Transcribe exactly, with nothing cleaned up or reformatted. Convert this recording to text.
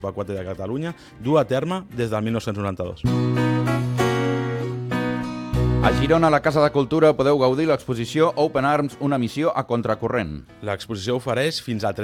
aquàtic de Catalunya, du a terme des del mil nou-cents noranta-dos. A Girona, a la Casa de Cultura, podeu gaudir l'exposició Open Arms, una missió a contracorrent. L'exposició ofereix fins a